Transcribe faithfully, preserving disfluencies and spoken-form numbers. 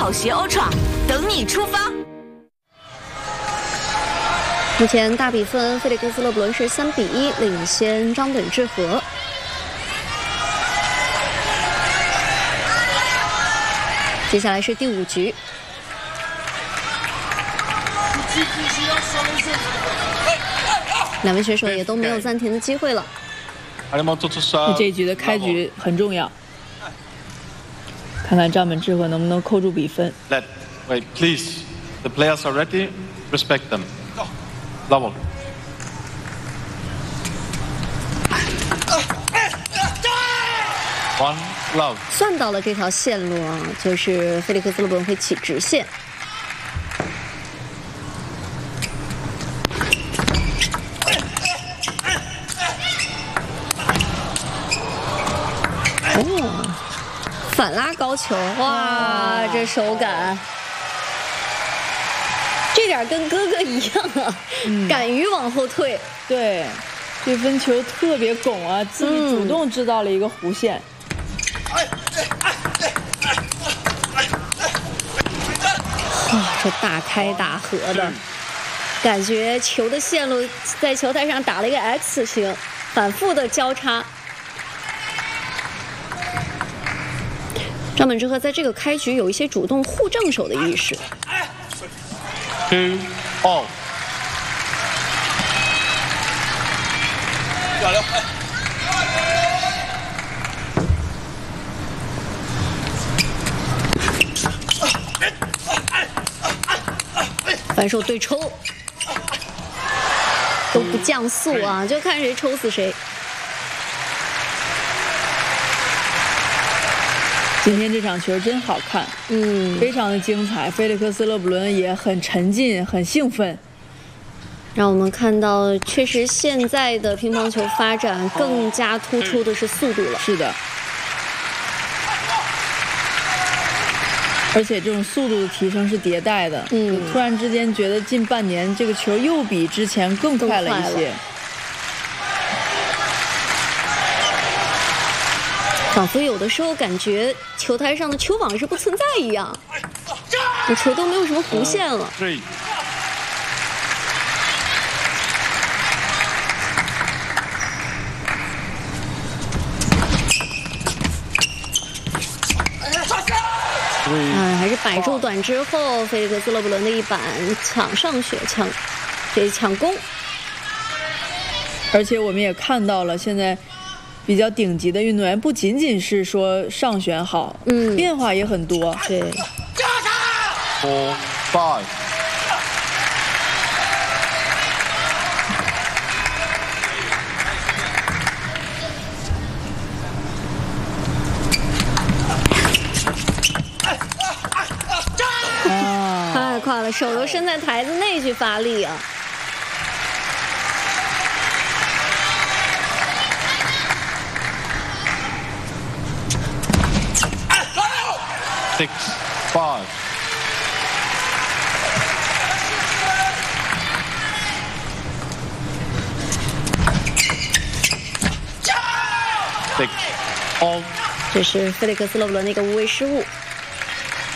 跑鞋 Ultra 等你出发。 目前大比分，菲利克斯·勒布伦是三比一领先张本智和。接下来是第五局。 两位选手也都没有暂停的机会了。 这一局的开局很重要，看看张本智和能不能扣住比分。 Let wait, please. The players are ready. Respect them. Level. ，One love. 算到了这条线路啊，就是菲利克斯·勒布伦会起直线。 哦，反拉高球，哇，这手感，这点跟哥哥一样啊，嗯、敢于往后退。 对，这分球特别拱啊，自己主动制造了一个弧线。哇、 嗯，这大开大合的，感觉球的线路在球台上打了一个 X 型，反复的交叉。 张本智和在这个开局有一些主动护正手的意识。 Two all。 反手对抽，都不降速啊，就看谁抽死谁。 今天这场球真好看，嗯，非常的精彩。菲利克斯·勒布伦也很沉浸，很兴奋， 让我们看到，确实现在的乒乓球发展更加突出的是速度了。 是的，而且这种速度的提升是迭代的。嗯，突然之间觉得近半年这个球又比之前更快了一些。 仿佛有的时候感觉球台上的球网是不存在一样，这球都没有什么弧线了。哎，还是摆住短之后，菲利克斯·勒布伦的一板抢上去，抢这抢攻。 而且我们也看到了现在。 比较顶级的运动员不仅仅是说上旋好，嗯，变化也很多。 对。 Four, five. 啊！太快了，手都伸在台子内去发力啊！ Six, five. Six, all. 这是菲利克斯·勒布伦的一个无谓失误。